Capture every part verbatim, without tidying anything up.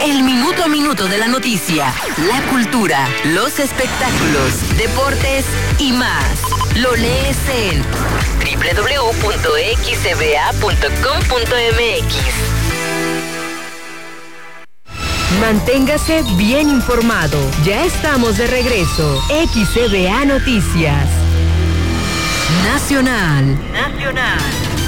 El minuto a minuto de la noticia, la cultura, los espectáculos, deportes y más. Lo lees en doble u doble u doble u punto x c b a punto com punto m x. Manténgase bien informado. Ya estamos de regreso. X C B A Noticias. Nacional. Nacional.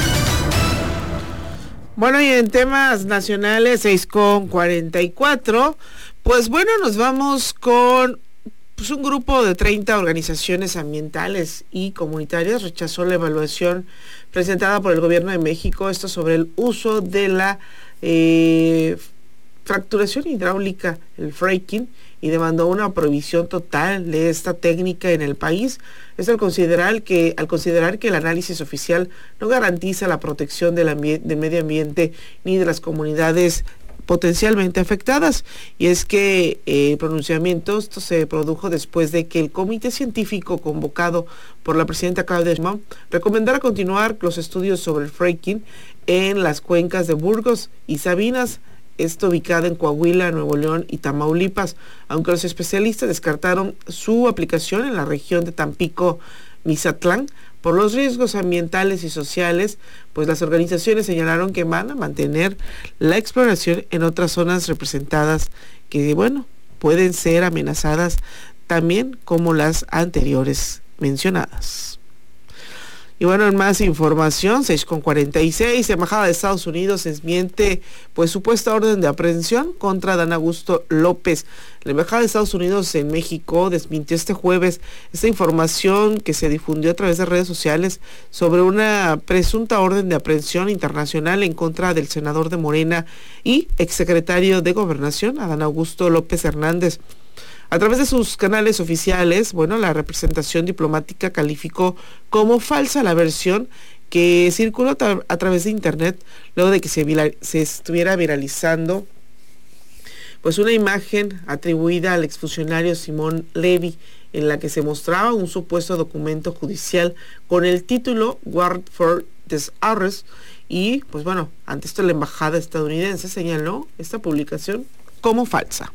Bueno, y en temas nacionales, seis con cuarenta y cuatro, pues bueno, nos vamos con pues, un grupo de treinta organizaciones ambientales y comunitarias rechazó la evaluación presentada por el gobierno de México, esto sobre el uso de la eh, fracturación hidráulica, el fracking, y demandó una prohibición total de esta técnica en el país. Esto al considerar que, al considerar que el análisis oficial no garantiza la protección del, ambi- del medio ambiente ni de las comunidades potencialmente afectadas. Y es que eh, el pronunciamiento esto se produjo después de que el comité científico convocado por la presidenta Claudia Sheinbaum recomendara continuar los estudios sobre el fracking en las cuencas de Burgos y Sabinas, esto ubicada en Coahuila, Nuevo León y Tamaulipas, aunque los especialistas descartaron su aplicación en la región de Tampico, Mizatlán, por los riesgos ambientales y sociales, pues las organizaciones señalaron que van a mantener la exploración en otras zonas representadas que, bueno, pueden ser amenazadas también como las anteriores mencionadas. Y bueno, en más información, seis con cuarenta y seis, la Embajada de Estados Unidos desmiente pues supuesta orden de aprehensión contra Dan Augusto López. La Embajada de Estados Unidos en México desmintió este jueves esta información que se difundió a través de redes sociales sobre una presunta orden de aprehensión internacional en contra del senador de Morena y exsecretario de Gobernación, Adán Augusto López Hernández. A través de sus canales oficiales, bueno, la representación diplomática calificó como falsa la versión que circuló tra- a través de internet luego de que se, vira- se estuviera viralizando pues una imagen atribuida al exfuncionario Simón Levy, en la que se mostraba un supuesto documento judicial con el título Warrant for this Arrest, y pues bueno, ante esto la embajada estadounidense señaló esta publicación como falsa.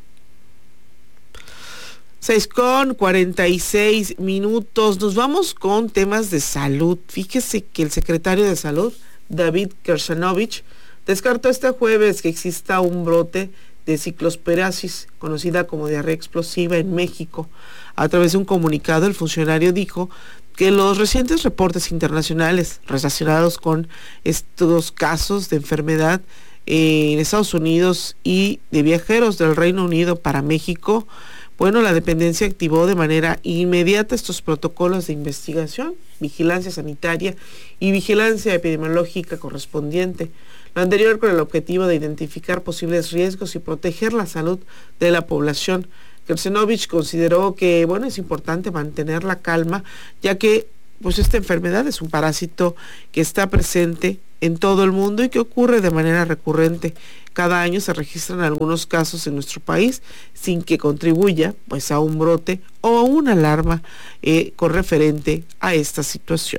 seis con cuarenta y seis minutos, nos vamos con temas de salud. Fíjese que el secretario de Salud, David Kershanovich, descartó este jueves que exista un brote de ciclosporiasis, conocida como diarrea explosiva en México. A través de un comunicado, el funcionario dijo que los recientes reportes internacionales relacionados con estos casos de enfermedad en Estados Unidos y de viajeros del Reino Unido para México, bueno, la dependencia activó de manera inmediata estos protocolos de investigación, vigilancia sanitaria y vigilancia epidemiológica correspondiente. Lo anterior con el objetivo de identificar posibles riesgos y proteger la salud de la población. Kershanovich consideró que, bueno, es importante mantener la calma, ya que pues esta enfermedad es un parásito que está presente en todo el mundo y que ocurre de manera recurrente. Cada año se registran algunos casos en nuestro país sin que contribuya pues a un brote o a una alarma eh, con referente a esta situación.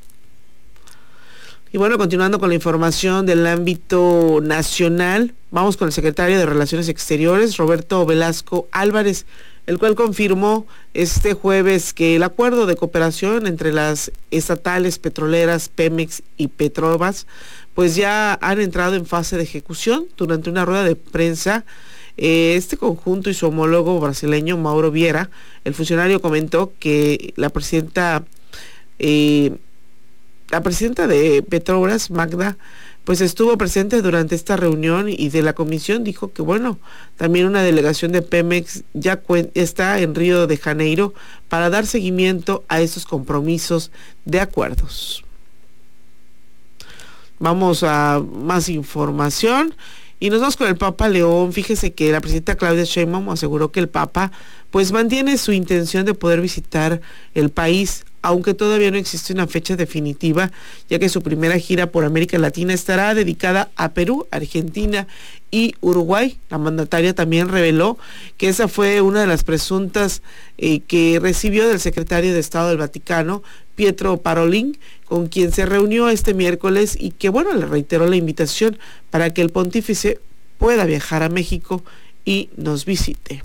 Y bueno, continuando con la información del ámbito nacional, vamos con el secretario de Relaciones Exteriores, Roberto Velasco Álvarez, el cual confirmó este jueves que el acuerdo de cooperación entre las estatales petroleras Pemex y Petrobras pues ya han entrado en fase de ejecución. Durante una rueda de prensa, eh, este conjunto y su homólogo brasileño Mauro Vieira, el funcionario comentó que la presidenta eh, la presidenta de Petrobras, Magda, pues estuvo presente durante esta reunión, y de la comisión dijo que bueno, también una delegación de Pemex ya está en Río de Janeiro para dar seguimiento a estos compromisos de acuerdos. Vamos a más información y nos vamos con el Papa León. Fíjese que la presidenta Claudia Sheinbaum aseguró que el Papa pues mantiene su intención de poder visitar el país, aunque todavía no existe una fecha definitiva, ya que su primera gira por América Latina estará dedicada a Perú, Argentina y Uruguay. La mandataria también reveló que esa fue una de las presuntas eh, que recibió del secretario de Estado del Vaticano, Pietro Parolin, con quien se reunió este miércoles, y que bueno, le reiteró la invitación para que el pontífice pueda viajar a México y nos visite.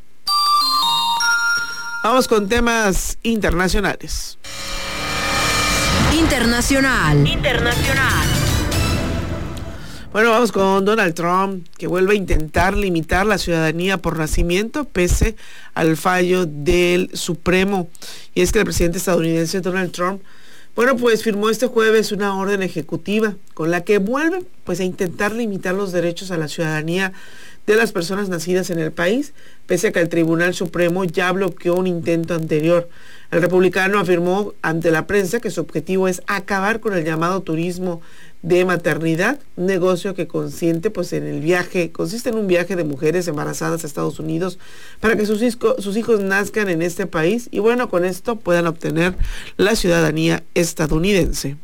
Vamos con temas internacionales. Internacional. Internacional. Bueno, vamos con Donald Trump, que vuelve a intentar limitar la ciudadanía por nacimiento pese al fallo del Supremo. Y es que el presidente estadounidense Donald Trump, bueno, pues firmó este jueves una orden ejecutiva con la que vuelve pues a intentar limitar los derechos a la ciudadanía de las personas nacidas en el país, pese a que el Tribunal Supremo ya bloqueó un intento anterior. El republicano afirmó ante la prensa que su objetivo es acabar con el llamado turismo de maternidad, un negocio que consiste pues en el viaje, consiste en un viaje de mujeres embarazadas a Estados Unidos para que sus, hijo, sus hijos nazcan en este país y bueno, con esto puedan obtener la ciudadanía estadounidense.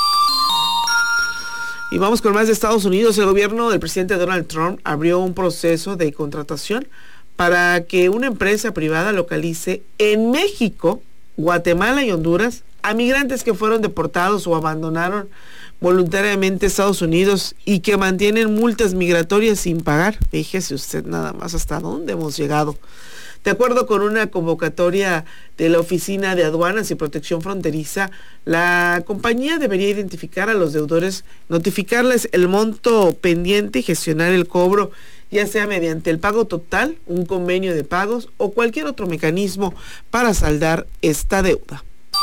Y vamos con más de Estados Unidos. El gobierno del presidente Donald Trump abrió un proceso de contratación para que una empresa privada localice en México, Guatemala y Honduras a migrantes que fueron deportados o abandonaron voluntariamente Estados Unidos y que mantienen multas migratorias sin pagar. Fíjese usted nada más hasta dónde hemos llegado. De acuerdo con una convocatoria de la Oficina de Aduanas y Protección Fronteriza, la compañía debería identificar a los deudores, notificarles el monto pendiente y gestionar el cobro, ya sea mediante el pago total, un convenio de pagos o cualquier otro mecanismo para saldar esta deuda.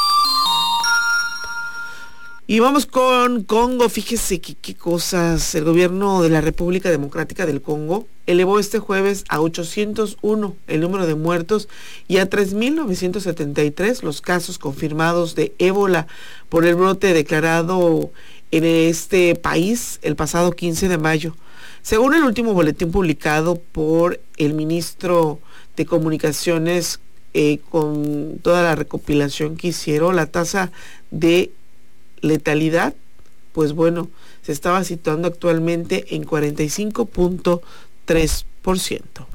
Y vamos con Congo. Fíjese que qué cosas. El gobierno de la República Democrática del Congo elevó este jueves a ochocientos uno el número de muertos y a tres mil novecientos setenta y tres los casos confirmados de ébola por el brote declarado en este país el pasado quince de mayo. Según el último boletín publicado por el ministro de Comunicaciones, eh, con toda la recopilación que hicieron, la tasa de letalidad, pues bueno, se estaba situando actualmente en cuarenta y cinco punto tres por ciento.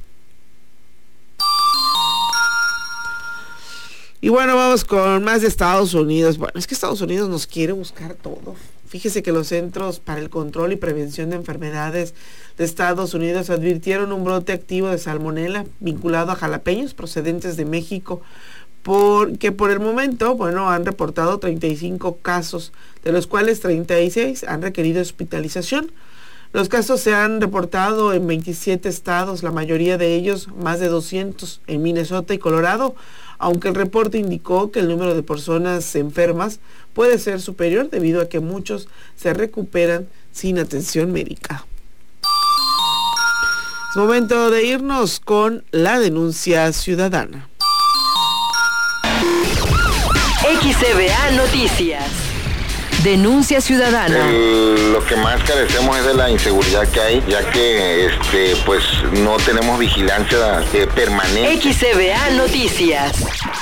Y bueno, vamos con más de Estados Unidos. Bueno, es que Estados Unidos nos quiere buscar todo. Fíjese que los Centros para el Control y Prevención de Enfermedades de Estados Unidos advirtieron un brote activo de salmonela vinculado a jalapeños procedentes de México, porque por el momento, bueno, han reportado treinta y cinco casos, de los cuales treinta y seis han requerido hospitalización. Los casos se han reportado en veintisiete estados, la mayoría de ellos, más de doscientos, en Minnesota y Colorado, aunque el reporte indicó que el número de personas enfermas puede ser superior debido a que muchos se recuperan sin atención médica. Es momento de irnos con la denuncia ciudadana. X E B A Noticias. Denuncia ciudadana. El, lo que más carecemos es de la inseguridad que hay, ya que este pues no tenemos vigilancia eh, permanente. X E B A Noticias.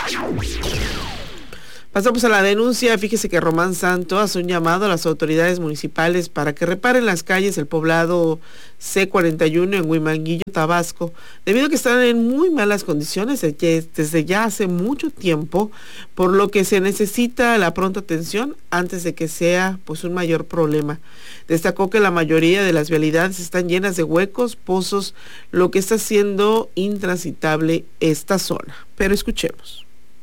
Pasamos a la denuncia. Fíjese que Román Santo hace un llamado a las autoridades municipales para que reparen las calles del poblado C cuarenta y uno en Huimanguillo, Tabasco, debido a que están en muy malas condiciones desde ya hace mucho tiempo, por lo que se necesita la pronta atención antes de que sea pues un mayor problema. Destacó que la mayoría de las vialidades están llenas de huecos, pozos, lo que está haciendo intransitable esta zona. Pero escuchemos.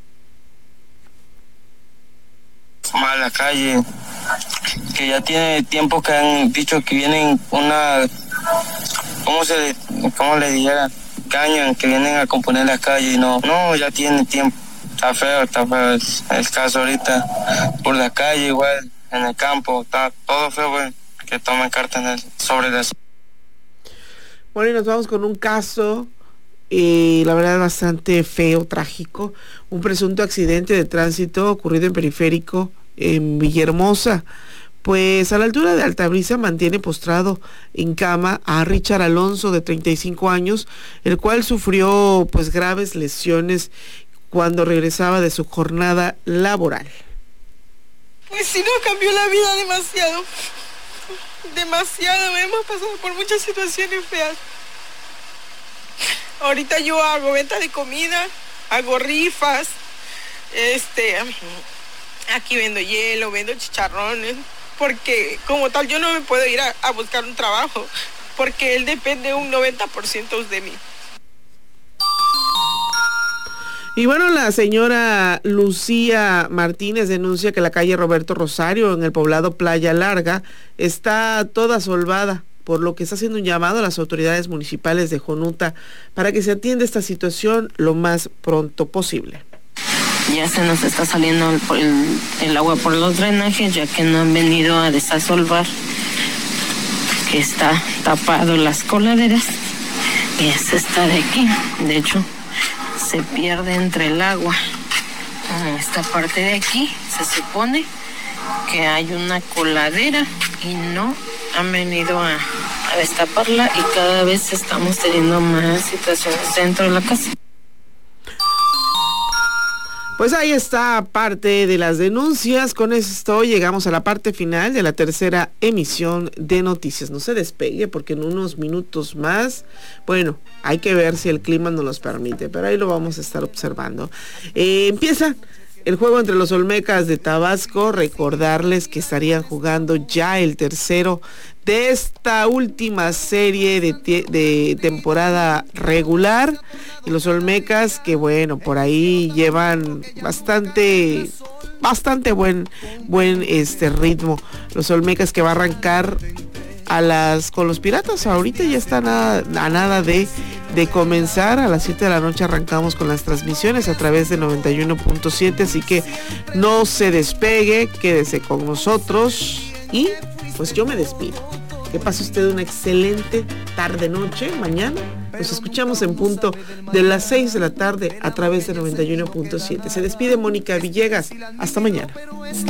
Mala calle, que ya tiene tiempo que han dicho que vienen una, ¿cómo se le, cómo le dijera? Cañan, que vienen a componer la calle y no, no, ya tiene tiempo, está feo, está feo el, el caso ahorita, por la calle igual, en el campo, está todo feo, güey, que tomen cartas en el, sobre las... Bueno, y nos vamos con un caso, y la verdad bastante feo, trágico, un presunto accidente de tránsito ocurrido en Periférico, en Villahermosa. Pues a la altura de Altabrisa mantiene postrado en cama a Richard Alonso, de treinta y cinco años, el cual sufrió pues graves lesiones cuando regresaba de su jornada laboral. Pues sí, nos cambió la vida demasiado, demasiado, hemos pasado por muchas situaciones feas. Ahorita yo hago venta de comida, hago rifas, este, aquí vendo hielo, vendo chicharrones, porque como tal yo no me puedo ir a, a buscar un trabajo, porque él depende un noventa por ciento de mí. Y bueno, la señora Lucía Martínez denuncia que la calle Roberto Rosario en el poblado Playa Larga está toda solvada, por lo que está haciendo un llamado a las autoridades municipales de Jonuta para que se atienda esta situación lo más pronto posible. Ya se nos está saliendo el, el, el agua por los drenajes, ya que no han venido a desasolvar, que está tapado las coladeras, y es esta de aquí. De hecho, se pierde entre el agua. En esta parte de aquí se supone que hay una coladera y no han venido a, a destaparla, y cada vez estamos teniendo más situaciones dentro de la casa. Pues ahí está parte de las denuncias. Con esto llegamos a la parte final de la tercera emisión de noticias. No se despegue porque en unos minutos más, bueno, hay que ver si el clima nos los permite, pero ahí lo vamos a estar observando. Eh, empieza el juego entre los Olmecas de Tabasco. Recordarles que estarían jugando ya el tercero de esta última serie de, de temporada regular, y los Olmecas que bueno, por ahí llevan bastante bastante buen buen este ritmo. Los Olmecas que va a arrancar a las con los Piratas, ahorita ya están a, a nada de de comenzar. A las siete de la noche arrancamos con las transmisiones a través de noventa y uno punto siete, así que no se despegue, quédese con nosotros y pues yo me despido. Que pase usted una excelente tarde-noche. Mañana nos escuchamos en punto de las seis de la tarde a través de noventa y uno punto siete. Se despide Mónica Villegas. Hasta mañana.